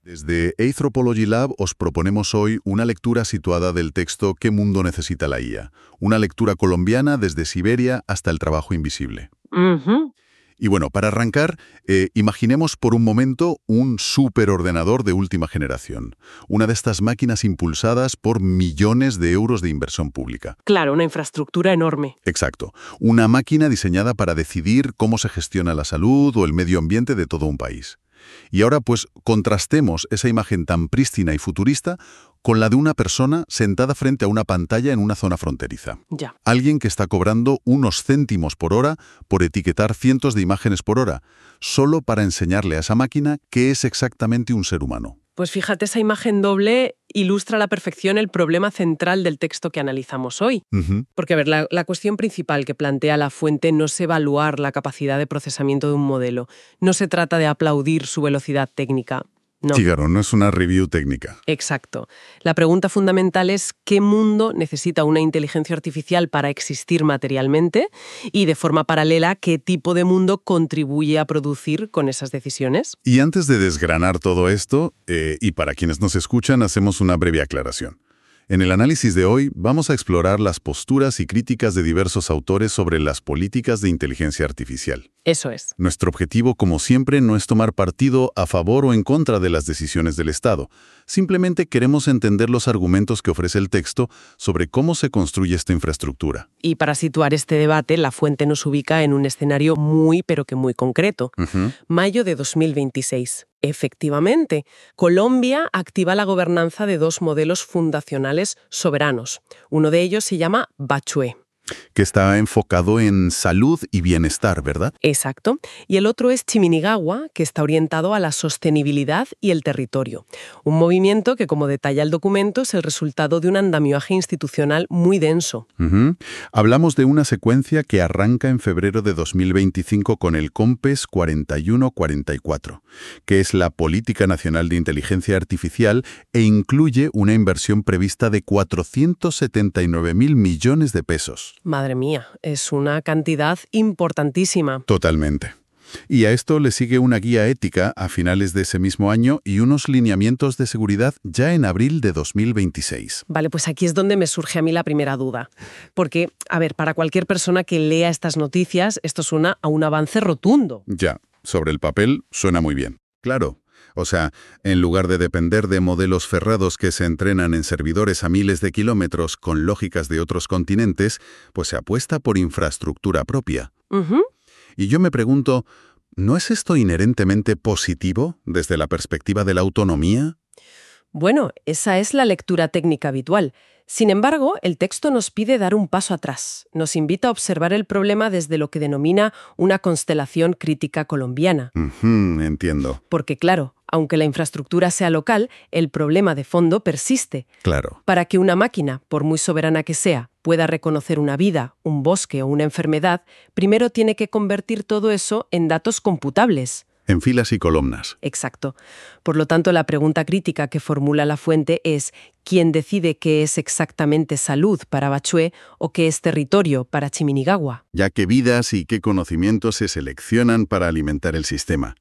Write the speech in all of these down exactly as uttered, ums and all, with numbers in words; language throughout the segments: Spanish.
Desde Anthropology Lab os proponemos hoy una lectura situada del texto ¿Qué mundo necesita la I A? Una lectura colombiana desde Siberia hasta el trabajo invisible. Ujú. Y bueno, para arrancar, eh, imaginemos por un momento un superordenador de última generación. Una de estas máquinas impulsadas por millones de euros de inversión pública. Claro, una infraestructura enorme. Exacto. Una máquina diseñada para decidir cómo se gestiona la salud o el medio ambiente de todo un país. Y ahora, pues, contrastemos esa imagen tan prístina y futurista con la de una persona sentada frente a una pantalla en una zona fronteriza. Ya. Alguien que está cobrando unos céntimos por hora por etiquetar cientos de imágenes por hora, solo para enseñarle a esa máquina qué es exactamente un ser humano. Pues fíjate, esa imagen doble ilustra a la perfección el problema central del texto que analizamos hoy. Ujú. Porque, a ver, la, la cuestión principal que plantea la fuente no es evaluar la capacidad de procesamiento de un modelo. No se trata de aplaudir su velocidad técnica. No. Sí, claro, no es una review técnica. Exacto. La pregunta fundamental es ¿qué mundo necesita una inteligencia artificial para existir materialmente? Y de forma paralela, ¿qué tipo de mundo contribuye a producir con esas decisiones? Y antes de desgranar todo esto, eh, y para quienes nos escuchan, hacemos una breve aclaración. En el análisis de hoy vamos a explorar las posturas y críticas de diversos autores sobre las políticas de inteligencia artificial. Eso es. Nuestro objetivo, como siempre, no es tomar partido a favor o en contra de las decisiones del Estado. Simplemente queremos entender los argumentos que ofrece el texto sobre cómo se construye esta infraestructura. Y para situar este debate, la fuente nos ubica en un escenario muy, pero que muy concreto. Ujú. Mayo de dos mil veintiséis. Efectivamente, Colombia activa la gobernanza de dos modelos fundacionales soberanos. Uno de ellos se llama Bachué. Que está enfocado en salud y bienestar, ¿verdad? Exacto. Y el otro es Chiminigawa, que está orientado a la sostenibilidad y el territorio. Un movimiento que, como detalla el documento, es el resultado de un andamiaje institucional muy denso. Ujú. Hablamos de una secuencia que arranca en febrero de dos mil veinticinco con el COMPES cuarenta y uno cuarenta y cuatro, que es la Política Nacional de Inteligencia Artificial e incluye una inversión prevista de cuatrocientos setenta y nueve mil millones de pesos. Madre mía, es una cantidad importantísima. Totalmente. Y a esto le sigue una guía ética a finales de ese mismo año y unos lineamientos de seguridad ya en abril de dos mil veintiséis. Vale, pues aquí es donde me surge a mí la primera duda. Porque, a ver, para cualquier persona que lea estas noticias, esto suena a un avance rotundo. Ya, sobre el papel suena muy bien. Claro. O sea, en lugar de depender de modelos ferrados que se entrenan en servidores a miles de kilómetros con lógicas de otros continentes, pues se apuesta por infraestructura propia. Ujú. Y yo me pregunto, ¿no es esto inherentemente positivo desde la perspectiva de la autonomía? Bueno, esa es la lectura técnica habitual. Sin embargo, el texto nos pide dar un paso atrás. Nos invita a observar el problema desde lo que denomina una constelación crítica colombiana. Ujú, entiendo. Porque, claro, aunque la infraestructura sea local, el problema de fondo persiste. Claro. Para que una máquina, por muy soberana que sea, pueda reconocer una vida, un bosque o una enfermedad, primero tiene que convertir todo eso en datos computables. En filas y columnas. Exacto. Por lo tanto, la pregunta crítica que formula la fuente es ¿quién decide qué es exactamente salud para Bachué o qué es territorio para Chiminigawa? Ya qué vidas y qué conocimientos se seleccionan para alimentar el sistema.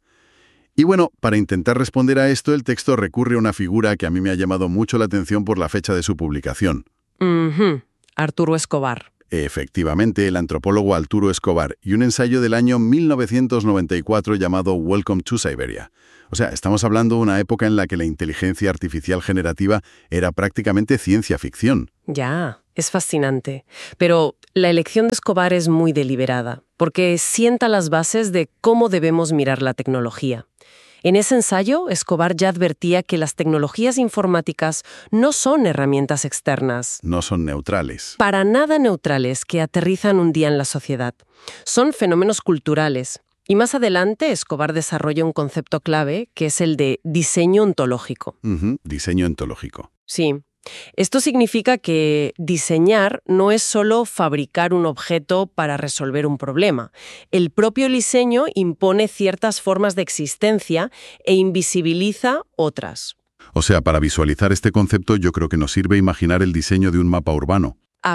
Y bueno, para intentar responder a esto, el texto recurre a una figura que a mí me ha llamado mucho la atención por la fecha de su publicación. Ujú. Arturo Escobar. Efectivamente, el antropólogo Arturo Escobar y un ensayo del año mil novecientos noventa y cuatro llamado Welcome to Siberia. O sea, estamos hablando de una época en la que la inteligencia artificial generativa era prácticamente ciencia ficción. Ya, es fascinante. Pero la elección de Escobar es muy deliberada, porque sienta las bases de cómo debemos mirar la tecnología. En ese ensayo, Escobar ya advertía que las tecnologías informáticas no son herramientas externas, No son neutrales. para nada neutrales que aterrizan un día en la sociedad. Son fenómenos culturales. Y más adelante, Escobar desarrolla un concepto clave, que es el de diseño ontológico. Ujú, diseño ontológico. Sí. Esto significa que diseñar no es solo fabricar un objeto para resolver un problema. El propio diseño impone ciertas formas de existencia e invisibiliza otras. O sea, para visualizar este concepto yo creo que nos sirve imaginar el diseño de un mapa urbano. A ver.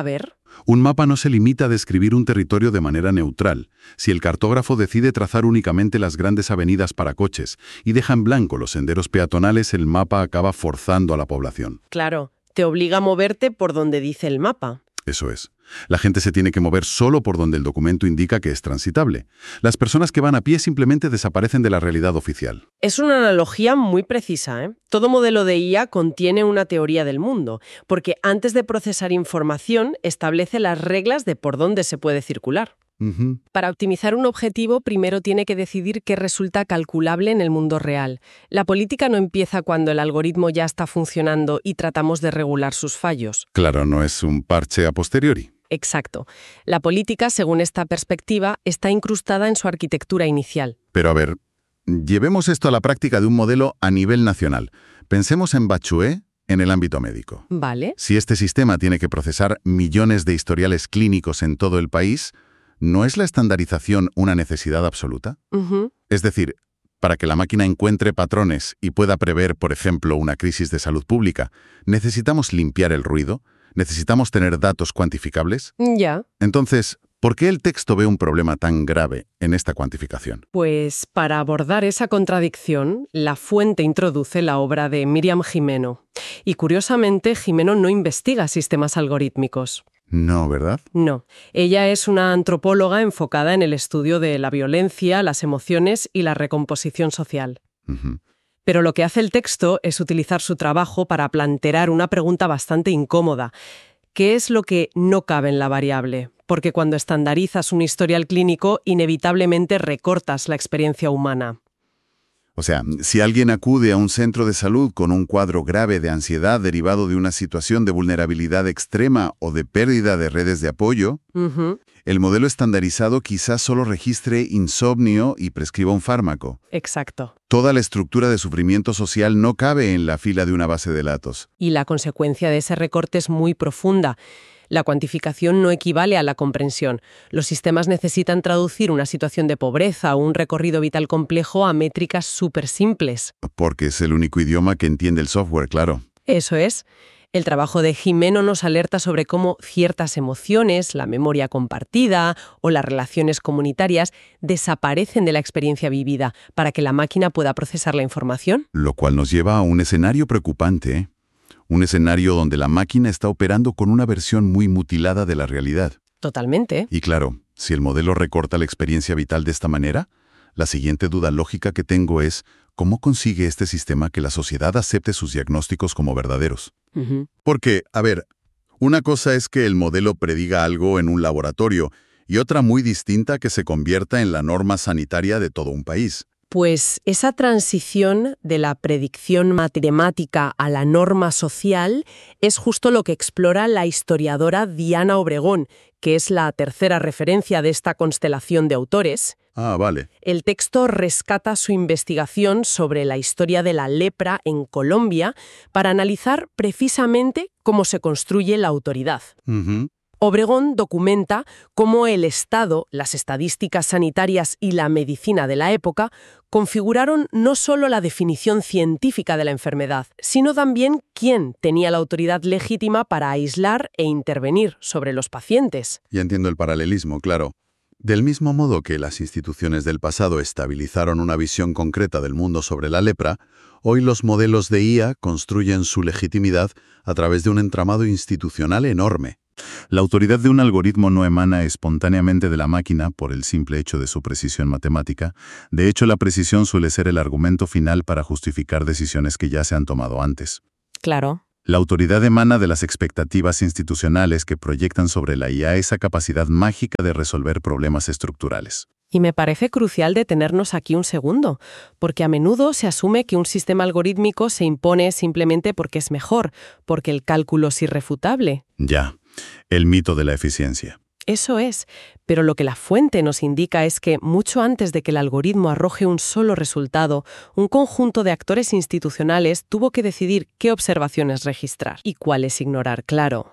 Un mapa no se limita a describir un territorio de manera neutral. Si el cartógrafo decide trazar únicamente las grandes avenidas para coches y deja en blanco los senderos peatonales, el mapa acaba forzando a la población. Claro, te obliga a moverte por donde dice el mapa. Eso es. La gente se tiene que mover solo por donde el documento indica que es transitable. Las personas que van a pie simplemente desaparecen de la realidad oficial. Es una analogía muy precisa, ¿eh? Todo modelo de I A contiene una teoría del mundo, porque antes de procesar información establece las reglas de por dónde se puede circular. Uh-huh. Para optimizar un objetivo, primero tiene que decidir qué resulta calculable en el mundo real. La política no empieza cuando el algoritmo ya está funcionando y tratamos de regular sus fallos. Claro, no es un parche a posteriori. Exacto. La política, según esta perspectiva, está incrustada en su arquitectura inicial. Pero a ver, llevemos esto a la práctica de un modelo a nivel nacional. Pensemos en Bachué en el ámbito médico. Vale. Si este sistema tiene que procesar millones de historiales clínicos en todo el país, ¿no es la estandarización una necesidad absoluta? Uh-huh. Es decir, para que la máquina encuentre patrones y pueda prever, por ejemplo, una crisis de salud pública, ¿necesitamos limpiar el ruido? ¿Necesitamos tener datos cuantificables? Ya. Entonces, ¿por qué el texto ve un problema tan grave en esta cuantificación? Pues para abordar esa contradicción, la fuente introduce la obra de Miriam Gimeno. Y curiosamente, Gimeno no investiga sistemas algorítmicos. No, ¿verdad? No. Ella es una antropóloga enfocada en el estudio de la violencia, las emociones y la recomposición social. Uh-huh. Pero lo que hace el texto es utilizar su trabajo para plantear una pregunta bastante incómoda. ¿Qué es lo que no cabe en la variable? Porque cuando estandarizas un historial clínico, inevitablemente recortas la experiencia humana. O sea, si alguien acude a un centro de salud con un cuadro grave de ansiedad derivado de una situación de vulnerabilidad extrema o de pérdida de redes de apoyo, Uh-huh. el modelo estandarizado quizás solo registre insomnio y prescriba un fármaco. Exacto. Toda la estructura de sufrimiento social no cabe en la fila de una base de datos. Y la consecuencia de ese recorte es muy profunda. La cuantificación no equivale a la comprensión. Los sistemas necesitan traducir una situación de pobreza o un recorrido vital complejo a métricas súper simples. Porque es el único idioma que entiende el software, claro. Eso es. El trabajo de Gimeno nos alerta sobre cómo ciertas emociones, la memoria compartida o las relaciones comunitarias desaparecen de la experiencia vivida para que la máquina pueda procesar la información. Lo cual nos lleva a un escenario preocupante, ¿eh? Un escenario donde la máquina está operando con una versión muy mutilada de la realidad. Totalmente. Y claro, si el modelo recorta la experiencia vital de esta manera, la siguiente duda lógica que tengo es ¿cómo consigue este sistema que la sociedad acepte sus diagnósticos como verdaderos? Uh-huh. Porque, a ver, una cosa es que el modelo prediga algo en un laboratorio y otra muy distinta que se convierta en la norma sanitaria de todo un país. Pues esa transición de la predicción matemática a la norma social es justo lo que explora la historiadora Diana Obregón, que es la tercera referencia de esta constelación de autores. Ah, vale. El texto rescata su investigación sobre la historia de la lepra en Colombia para analizar precisamente cómo se construye la autoridad. Uh-huh. Obregón documenta cómo el Estado, las estadísticas sanitarias y la medicina de la época configuraron no solo la definición científica de la enfermedad, sino también quién tenía la autoridad legítima para aislar e intervenir sobre los pacientes. Ya entiendo el paralelismo, claro. Del mismo modo que las instituciones del pasado estabilizaron una visión concreta del mundo sobre la lepra, hoy los modelos de I A construyen su legitimidad a través de un entramado institucional enorme. La autoridad de un algoritmo no emana espontáneamente de la máquina por el simple hecho de su precisión matemática. De hecho, la precisión suele ser el argumento final para justificar decisiones que ya se han tomado antes. Claro. La autoridad emana de las expectativas institucionales que proyectan sobre la I A esa capacidad mágica de resolver problemas estructurales. Y me parece crucial detenernos aquí un segundo, porque a menudo se asume que un sistema algorítmico se impone simplemente porque es mejor, porque el cálculo es irrefutable. Ya, el mito de la eficiencia. Eso es, pero lo que la fuente nos indica es que mucho antes de que el algoritmo arroje un solo resultado, un conjunto de actores institucionales tuvo que decidir qué observaciones registrar y cuáles ignorar, claro.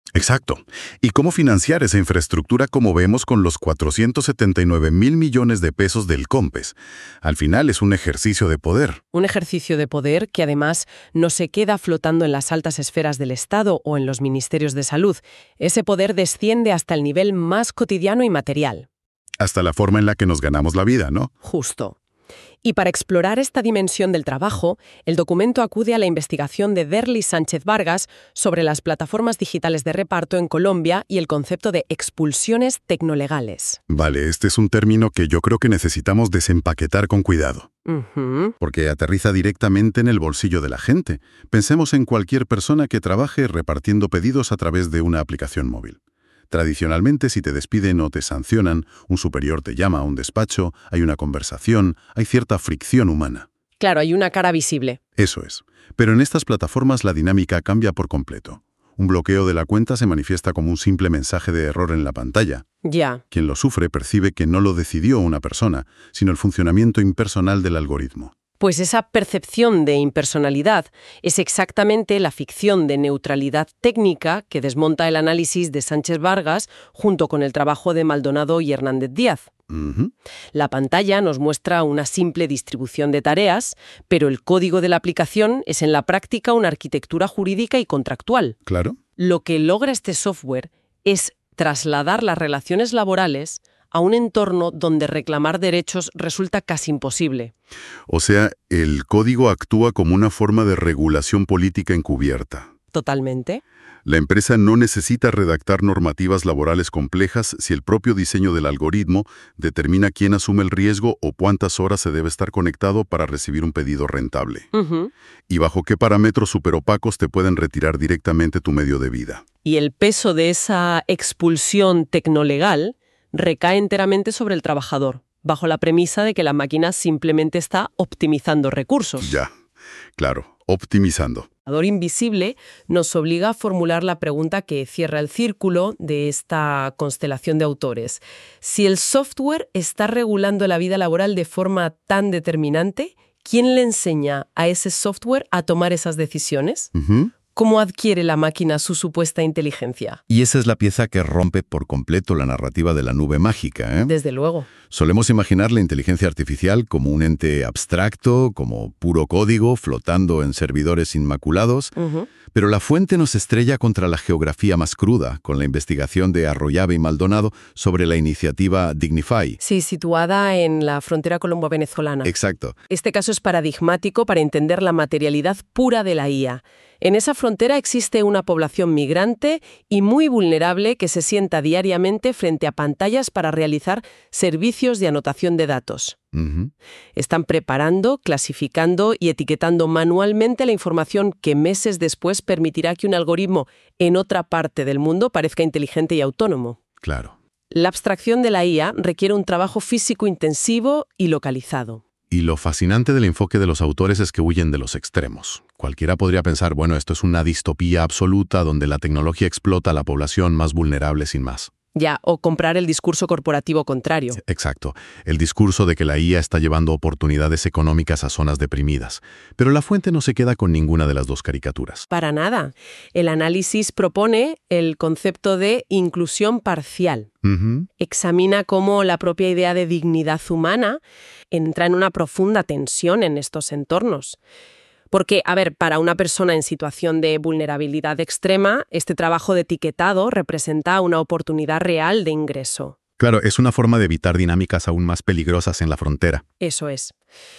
Exacto. ¿Y cómo financiar esa infraestructura como vemos con los cuatrocientos setenta y nueve mil millones de pesos del COMPES? Al final es un ejercicio de poder. Un ejercicio de poder que además no se queda flotando en las altas esferas del Estado o en los ministerios de salud. Ese poder desciende hasta el nivel más cotidiano y material. Hasta la forma en la que nos ganamos la vida, ¿no? Justo. Y para explorar esta dimensión del trabajo, el documento acude a la investigación de Derlis Sánchez Vargas sobre las plataformas digitales de reparto en Colombia y el concepto de expulsiones tecnolegales. Vale, este es un término que yo creo que necesitamos desempaquetar con cuidado. Uh-huh. Porque aterriza directamente en el bolsillo de la gente. Pensemos en cualquier persona que trabaje repartiendo pedidos a través de una aplicación móvil. Tradicionalmente, si te despiden o te sancionan, un superior te llama a un despacho, hay una conversación, hay cierta fricción humana. Claro, hay una cara visible. Eso es. Pero en estas plataformas la dinámica cambia por completo. Un bloqueo de la cuenta se manifiesta como un simple mensaje de error en la pantalla. Ya. Quien lo sufre percibe que no lo decidió una persona, sino el funcionamiento impersonal del algoritmo. Pues esa percepción de impersonalidad es exactamente la ficción de neutralidad técnica que desmonta el análisis de Sánchez Vargas junto con el trabajo de Maldonado y Hernández Díaz. Uh-huh. La pantalla nos muestra una simple distribución de tareas, pero el código de la aplicación es en la práctica una arquitectura jurídica y contractual. Claro. Lo que logra este software es trasladar las relaciones laborales a un entorno donde reclamar derechos resulta casi imposible. O sea, el código actúa como una forma de regulación política encubierta. Totalmente. La empresa no necesita redactar normativas laborales complejas si el propio diseño del algoritmo determina quién asume el riesgo o cuántas horas se debe estar conectado para recibir un pedido rentable. Uh-huh. Y bajo qué parámetros superopacos te pueden retirar directamente tu medio de vida. Y el peso de esa expulsión tecnolegal recae enteramente sobre el trabajador, bajo la premisa de que la máquina simplemente está optimizando recursos. Ya, claro, optimizando. El trabajador invisible nos obliga a formular la pregunta que cierra el círculo de esta constelación de autores. Si el software está regulando la vida laboral de forma tan determinante, ¿quién le enseña a ese software a tomar esas decisiones? Uh-huh. ¿Cómo adquiere la máquina su supuesta inteligencia? Y esa es la pieza que rompe por completo la narrativa de la nube mágica, ¿eh? Desde luego. Solemos imaginar la inteligencia artificial como un ente abstracto, como puro código flotando en servidores inmaculados, Uh-huh. pero la fuente nos estrella contra la geografía más cruda, con la investigación de Arroyave y Maldonado sobre la iniciativa Dignify. Sí, situada en la frontera colombo-venezolana. Exacto. Este caso es paradigmático para entender la materialidad pura de la I A. En esa frontera existe una población migrante y muy vulnerable que se sienta diariamente frente a pantallas para realizar servicios de anotación de datos. Uh-huh. Están preparando, clasificando y etiquetando manualmente la información que meses después permitirá que un algoritmo en otra parte del mundo parezca inteligente y autónomo. Claro. La abstracción de la I A requiere un trabajo físico intensivo y localizado. Y lo fascinante del enfoque de los autores es que huyen de los extremos. Cualquiera podría pensar, bueno, esto es una distopía absoluta donde la tecnología explota a la población más vulnerable sin más. Ya, o comprar el discurso corporativo contrario. Exacto. El discurso de que la I A está llevando oportunidades económicas a zonas deprimidas. Pero la fuente no se queda con ninguna de las dos caricaturas. Para nada. El análisis propone el concepto de inclusión parcial. Uh-huh. Examina cómo la propia idea de dignidad humana entra en una profunda tensión en estos entornos. Porque, a ver, para una persona en situación de vulnerabilidad extrema, este trabajo de etiquetado representa una oportunidad real de ingreso. Claro, es una forma de evitar dinámicas aún más peligrosas en la frontera. Eso es.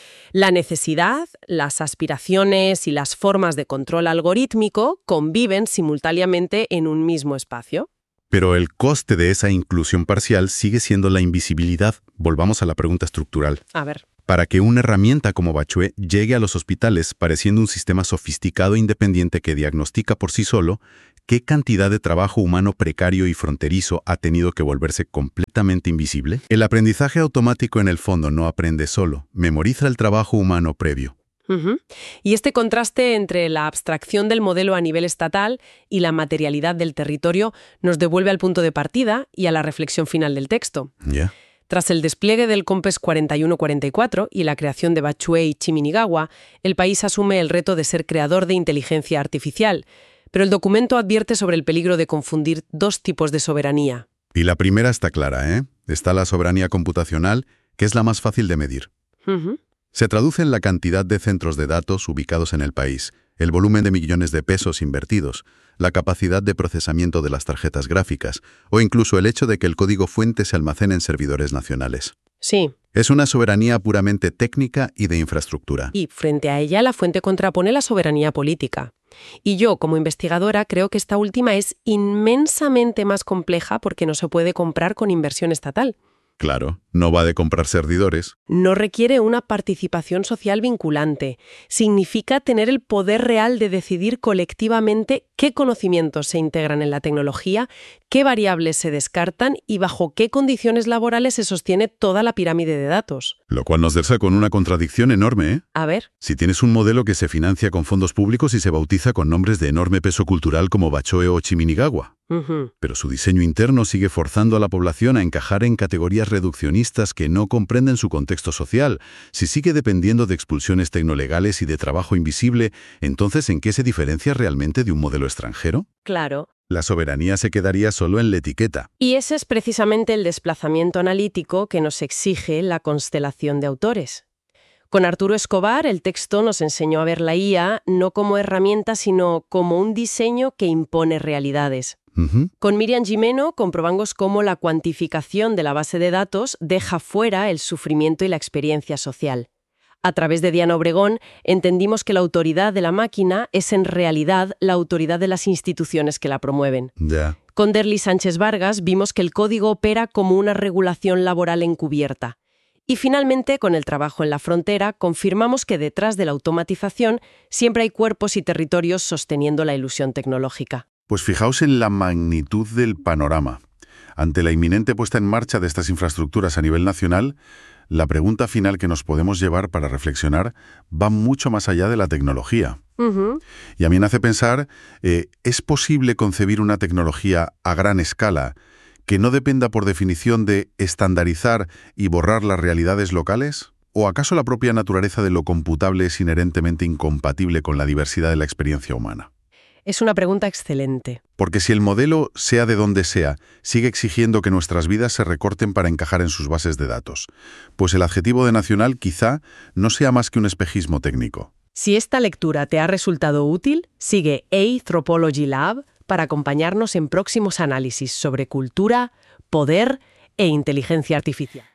La necesidad, las aspiraciones y las formas de control algorítmico conviven simultáneamente en un mismo espacio. Pero el coste de esa inclusión parcial sigue siendo la invisibilidad. Volvamos a la pregunta estructural. A ver. Para que una herramienta como Bachué llegue a los hospitales pareciendo un sistema sofisticado e independiente que diagnostica por sí solo, ¿qué cantidad de trabajo humano precario y fronterizo ha tenido que volverse completamente invisible? El aprendizaje automático en el fondo no aprende solo, memoriza el trabajo humano previo. Uh-huh. Y este contraste entre la abstracción del modelo a nivel estatal y la materialidad del territorio nos devuelve al punto de partida y a la reflexión final del texto. ¿Ya? Yeah. Tras el despliegue del COMPES cuarenta y uno cuarenta y cuatro y la creación de Bachué y Chiminigawa, el país asume el reto de ser creador de inteligencia artificial. Pero el documento advierte sobre el peligro de confundir dos tipos de soberanía. Y la primera está clara, ¿eh? Está la soberanía computacional, que es la más fácil de medir. Uh-huh. Se traduce en la cantidad de centros de datos ubicados en el país, el volumen de millones de pesos invertidos, la capacidad de procesamiento de las tarjetas gráficas o incluso el hecho de que el código fuente se almacene en servidores nacionales. Sí. Es una soberanía puramente técnica y de infraestructura. Y frente a ella la fuente contrapone la soberanía política. Y yo, como investigadora, creo que esta última es inmensamente más compleja porque no se puede comprar con inversión estatal. Claro, no va de comprar servidores. No requiere una participación social vinculante. Significa tener el poder real de decidir colectivamente qué conocimientos se integran en la tecnología, qué variables se descartan y bajo qué condiciones laborales se sostiene toda la pirámide de datos. Lo cual nos deja con una contradicción enorme, ¿eh? A ver. Si tienes un modelo que se financia con fondos públicos y se bautiza con nombres de enorme peso cultural como Bachoe o Chiminigagua, Uh-huh. pero su diseño interno sigue forzando a la población a encajar en categorías reduccionistas que no comprenden su contexto social. Si sigue dependiendo de expulsiones tecnolegales y de trabajo invisible, entonces ¿en qué se diferencia realmente de un modelo extranjero? Claro. La soberanía se quedaría solo en la etiqueta. Y ese es precisamente el desplazamiento analítico que nos exige la constelación de autores. Con Arturo Escobar, el texto nos enseñó a ver la I A no como herramienta, sino como un diseño que impone realidades. Uh-huh. Con Miriam Gimeno comprobamos cómo la cuantificación de la base de datos deja fuera el sufrimiento y la experiencia social. A través de Diana Obregón entendimos que la autoridad de la máquina es en realidad la autoridad de las instituciones que la promueven. Ya. Con Derly Sánchez Vargas vimos que el código opera como una regulación laboral encubierta. Y finalmente, con el trabajo en la frontera, confirmamos que detrás de la automatización siempre hay cuerpos y territorios sosteniendo la ilusión tecnológica. Pues fijaos en la magnitud del panorama. Ante la inminente puesta en marcha de estas infraestructuras a nivel nacional, la pregunta final que nos podemos llevar para reflexionar va mucho más allá de la tecnología. Uh-huh. Y a mí me hace pensar, eh, ¿es posible concebir una tecnología a gran escala que no dependa por definición de estandarizar y borrar las realidades locales? ¿O acaso la propia naturaleza de lo computable es inherentemente incompatible con la diversidad de la experiencia humana? Es una pregunta excelente. Porque si el modelo, sea de donde sea, sigue exigiendo que nuestras vidas se recorten para encajar en sus bases de datos, pues el adjetivo de nacional quizá no sea más que un espejismo técnico. Si esta lectura te ha resultado útil, sigue Anthropology Lab para acompañarnos en próximos análisis sobre cultura, poder e inteligencia artificial.